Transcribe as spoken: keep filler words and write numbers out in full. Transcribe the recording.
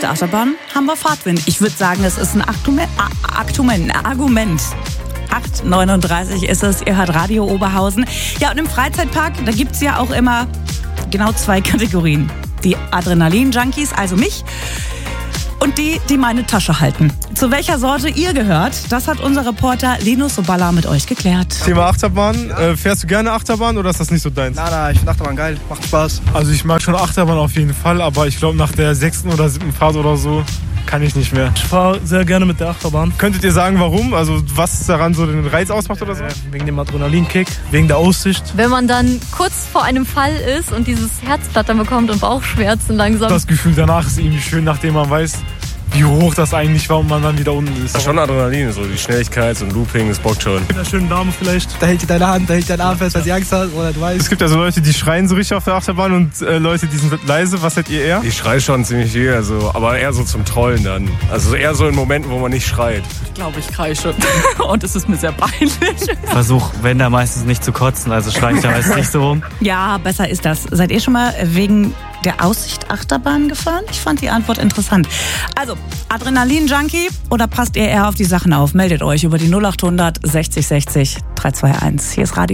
der Achterbahn haben wir Fahrtwind. Ich würde sagen, es ist ein Argument. Argument. acht neununddreißig ist es, ihr hört Radio Oberhausen. Ja, und im Freizeitpark, da gibt es ja auch immer genau zwei Kategorien. Die Adrenalin-Junkies, also mich, und die, die meine Tasche halten. Zu welcher Sorte ihr gehört, das hat unser Reporter Linus Soballa mit euch geklärt. Thema Achterbahn. Ja. Äh, fährst du gerne Achterbahn oder ist das nicht so deins? Nein, nein, ich finde Achterbahn geil. Macht Spaß. Also ich mag schon Achterbahn auf jeden Fall, aber ich glaube nach der sechsten oder siebten Fahrt oder so kann ich nicht mehr. Ich fahre sehr gerne mit der Achterbahn. Könntet ihr sagen, warum? Also was daran so den Reiz ausmacht oder so? Äh, wegen dem Adrenalinkick, wegen der Aussicht. Wenn man dann kurz vor einem Fall ist und dieses Herzblattern bekommt und Bauchschmerzen langsam. Das Gefühl danach ist irgendwie schön, nachdem man weiß, wie hoch das eigentlich war und man dann wieder unten ist. Das ist schon Adrenalin, so die Schnelligkeit, so ein Looping, das bockt schon. Mit einer schönen Dame vielleicht. Da hält die deine Hand, da hält dein Arm fest, weil sie Angst hat oder du weißt. Es gibt also Leute, die schreien so richtig auf der Achterbahn und äh, Leute, die sind leise. Was seid ihr eher? Ich schreie schon ziemlich viel, also, aber eher so zum Trollen dann. Also eher so in Momenten, wo man nicht schreit. Ich glaube, ich kreische und es ist mir sehr peinlich. Versuch, wenn da meistens nicht zu kotzen, also schreie ich da meistens nicht so rum. Ja, besser ist das. Seid ihr schon mal wegen der Aussicht Achterbahn gefahren? Ich fand die Antwort interessant. Also, Adrenalin-Junkie oder passt ihr eher auf die Sachen auf? Meldet euch über die null acht hundert sechzig sechzig drei zwei eins. Hier ist Radio